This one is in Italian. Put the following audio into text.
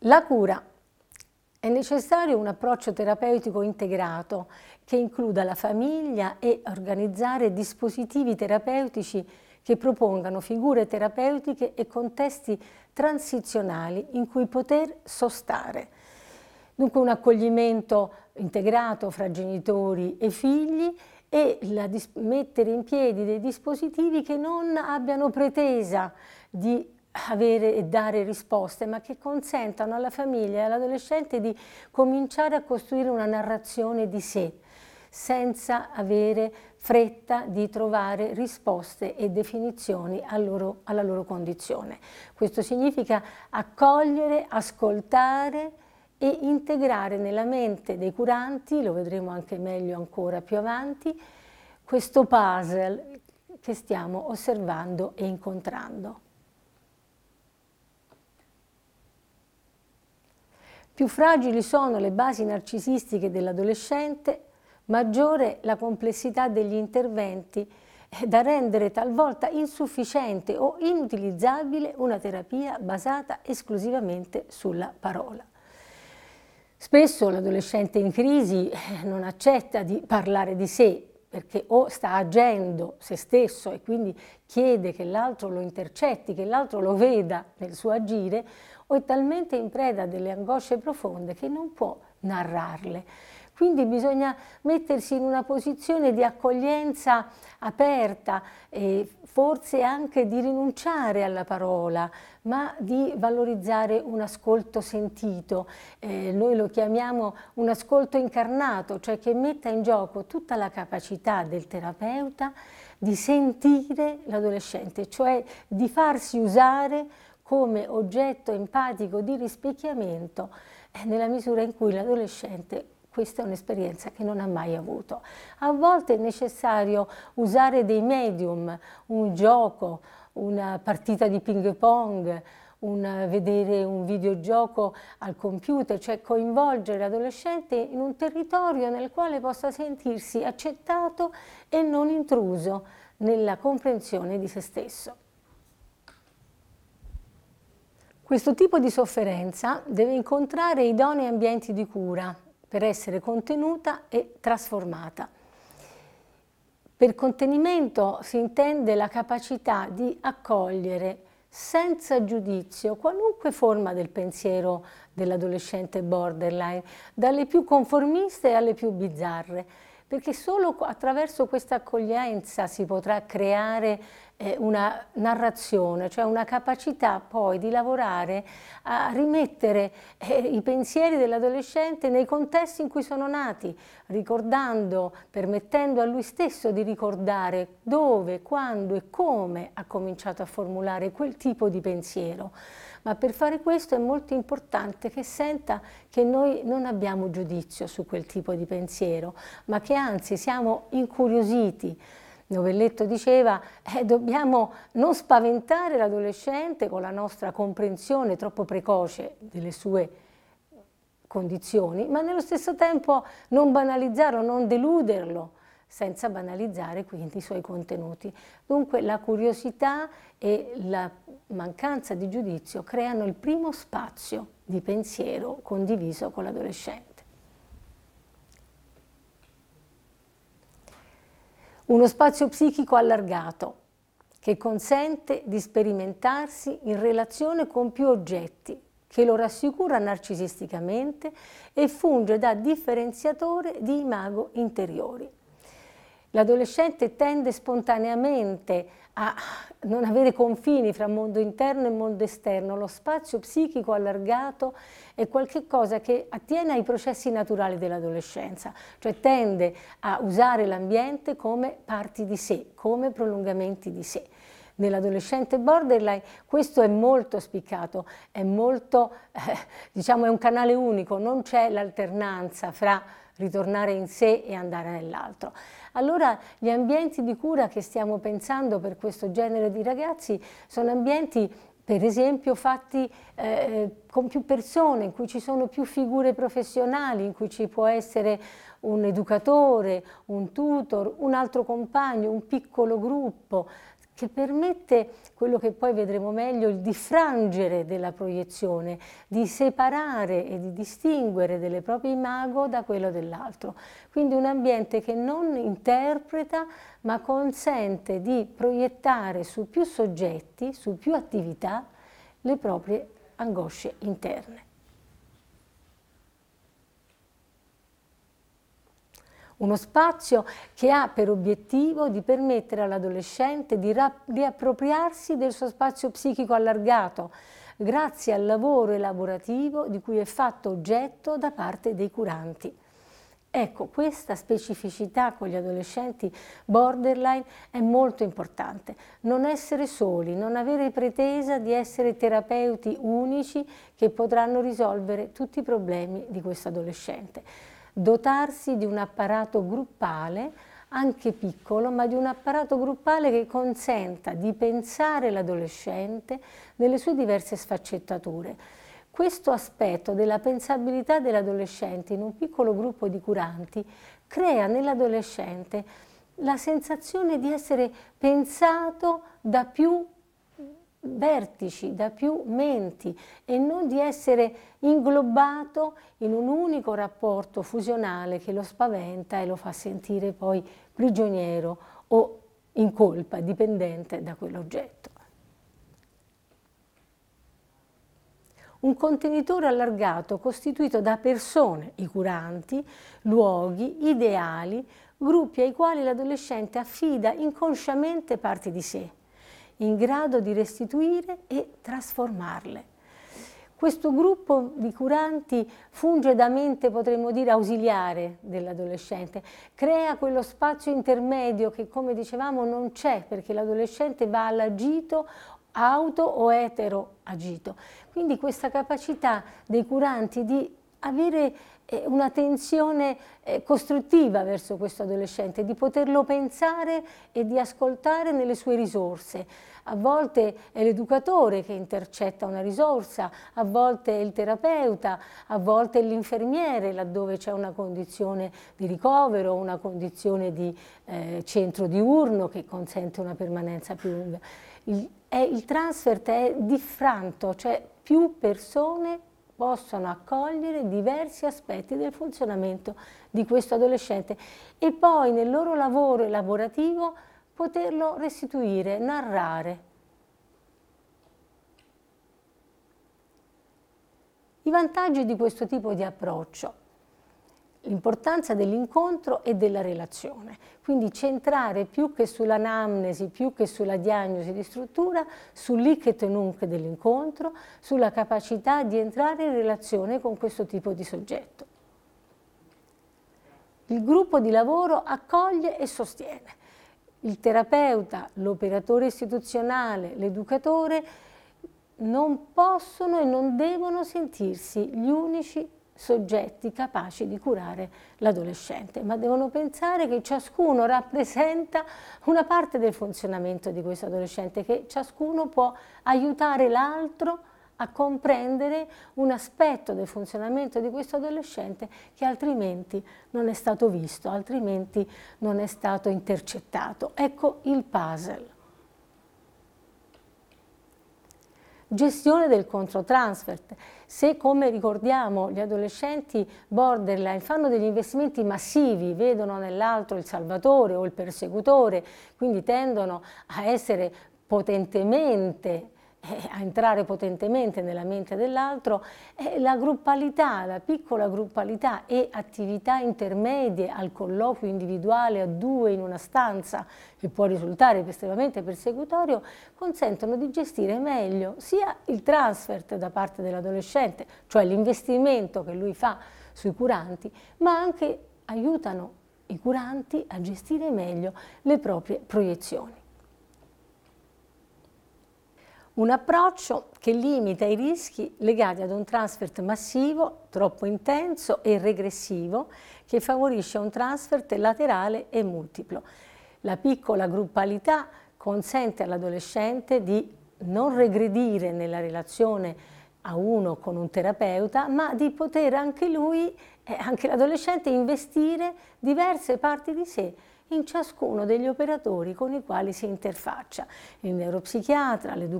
La cura. È necessario un approccio terapeutico integrato che includa la famiglia e organizzare dispositivi terapeutici che propongano figure terapeutiche e contesti transizionali in cui poter sostare. Dunque un accoglimento integrato fra genitori e figli e mettere in piedi dei dispositivi che non abbiano pretesa di avere e dare risposte, ma che consentano alla famiglia e all'adolescente di cominciare a costruire una narrazione di sé, senza avere fretta di trovare risposte e definizioni alla loro condizione. Questo significa accogliere, ascoltare e integrare nella mente dei curanti, lo vedremo anche meglio ancora più avanti, questo puzzle che stiamo osservando e incontrando. Più fragili sono le basi narcisistiche dell'adolescente, maggiore la complessità degli interventi da rendere talvolta insufficiente o inutilizzabile una terapia basata esclusivamente sulla parola. Spesso l'adolescente in crisi non accetta di parlare di sé, perché o sta agendo se stesso e quindi chiede che l'altro lo intercetti, che l'altro lo veda nel suo agire, o è talmente in preda a delle angosce profonde che non può narrarle. Quindi bisogna mettersi in una posizione di accoglienza aperta e forse anche di rinunciare alla parola, ma di valorizzare un ascolto sentito. Noi lo chiamiamo un ascolto incarnato, cioè che metta in gioco tutta la capacità del terapeuta di sentire l'adolescente, cioè di farsi usare come oggetto empatico di rispecchiamento nella misura in cui l'adolescente questa è un'esperienza che non ha mai avuto. A volte è necessario usare dei medium, un gioco, una partita di ping pong, vedere un videogioco al computer, cioè coinvolgere l'adolescente in un territorio nel quale possa sentirsi accettato e non intruso nella comprensione di se stesso. Questo tipo di sofferenza deve incontrare idonei ambienti di cura per essere contenuta e trasformata. Per contenimento si intende la capacità di accogliere senza giudizio qualunque forma del pensiero dell'adolescente borderline, dalle più conformiste alle più bizzarre, perché solo attraverso questa accoglienza si potrà creare una narrazione, cioè una capacità poi di lavorare a rimettere i pensieri dell'adolescente nei contesti in cui sono nati, ricordando, permettendo a lui stesso di ricordare dove, quando e come ha cominciato a formulare quel tipo di pensiero. Ma per fare questo è molto importante che senta che noi non abbiamo giudizio su quel tipo di pensiero, ma che anzi siamo incuriositi. Novelletto diceva, dobbiamo non spaventare l'adolescente con la nostra comprensione troppo precoce delle sue condizioni, ma nello stesso tempo non banalizzarlo, non deluderlo, senza banalizzare quindi i suoi contenuti. Dunque la curiosità e la mancanza di giudizio creano il primo spazio di pensiero condiviso con l'adolescente. Uno spazio psichico allargato che consente di sperimentarsi in relazione con più oggetti, che lo rassicura narcisisticamente e funge da differenziatore di imago interiori. L'adolescente tende spontaneamente a non avere confini fra mondo interno e mondo esterno. Lo spazio psichico allargato è qualcosa che attiene ai processi naturali dell'adolescenza, cioè tende a usare l'ambiente come parti di sé, come prolungamenti di sé. Nell'adolescente borderline questo è molto spiccato, è molto, diciamo, è un canale unico, non c'è l'alternanza fra ritornare in sé e andare nell'altro. Allora gli ambienti di cura che stiamo pensando per questo genere di ragazzi sono ambienti per esempio fatti con più persone, in cui ci sono più figure professionali, in cui ci può essere un educatore, un tutor, un altro compagno, un piccolo gruppo, che permette quello che poi vedremo meglio, il diffrangere della proiezione, di separare e di distinguere delle proprie imago da quello dell'altro. Quindi un ambiente che non interpreta, ma consente di proiettare su più soggetti, su più attività, le proprie angosce interne. Uno spazio che ha per obiettivo di permettere all'adolescente di riappropriarsi del suo spazio psichico allargato, grazie al lavoro elaborativo di cui è fatto oggetto da parte dei curanti. Ecco, questa specificità con gli adolescenti borderline è molto importante. Non essere soli, non avere pretesa di essere terapeuti unici che potranno risolvere tutti i problemi di questo adolescente. Dotarsi di un apparato gruppale, anche piccolo, ma di un apparato gruppale che consenta di pensare l'adolescente nelle sue diverse sfaccettature. Questo aspetto della pensabilità dell'adolescente in un piccolo gruppo di curanti crea nell'adolescente la sensazione di essere pensato da più vertici, da più menti e non di essere inglobato in un unico rapporto fusionale che lo spaventa e lo fa sentire poi prigioniero o in colpa, dipendente da quell'oggetto. Un contenitore allargato costituito da persone, i curanti, luoghi, ideali, gruppi ai quali l'adolescente affida inconsciamente parti di sé, in grado di restituire e trasformarle. Questo gruppo di curanti funge da mente, potremmo dire, ausiliare dell'adolescente, crea quello spazio intermedio che, come dicevamo, non c'è perché l'adolescente va all'agito auto o etero agito. Quindi questa capacità dei curanti di avere una tensione costruttiva verso questo adolescente, di poterlo pensare e di ascoltare nelle sue risorse. A volte è l'educatore che intercetta una risorsa, a volte è il terapeuta, a volte è l'infermiere laddove c'è una condizione di ricovero, una condizione di centro diurno che consente una permanenza più lunga. Il transfert è diffranto, cioè più persone possono accogliere diversi aspetti del funzionamento di questo adolescente e poi nel loro lavoro elaborativo poterlo restituire, narrare. I vantaggi di questo tipo di approccio. L'importanza dell'incontro e della relazione, quindi centrare più che sull'anamnesi, più che sulla diagnosi di struttura, sull'hic et nunc dell'incontro, sulla capacità di entrare in relazione con questo tipo di soggetto. Il gruppo di lavoro accoglie e sostiene. Il terapeuta, l'operatore istituzionale, l'educatore non possono e non devono sentirsi gli unici soggetti capaci di curare l'adolescente, ma devono pensare che ciascuno rappresenta una parte del funzionamento di questo adolescente, che ciascuno può aiutare l'altro a comprendere un aspetto del funzionamento di questo adolescente che altrimenti non è stato visto, altrimenti non è stato intercettato. Ecco il puzzle. Gestione del controtransfert. Se, come ricordiamo, gli adolescenti borderline fanno degli investimenti massivi, vedono nell'altro il salvatore o il persecutore, quindi tendono a essere potentemente a entrare potentemente nella mente dell'altro, la gruppalità, la piccola gruppalità e attività intermedie al colloquio individuale a due in una stanza, che può risultare estremamente persecutorio, consentono di gestire meglio sia il transfert da parte dell'adolescente, cioè l'investimento che lui fa sui curanti, ma anche aiutano i curanti a gestire meglio le proprie proiezioni. Un approccio che limita i rischi legati ad un transfert massivo, troppo intenso e regressivo, che favorisce un transfert laterale e multiplo. La piccola gruppalità consente all'adolescente di non regredire nella relazione a uno con un terapeuta, ma di poter anche lui, anche l'adolescente, investire diverse parti di sé in ciascuno degli operatori con i quali si interfaccia: il neuropsichiatra, l'educatore,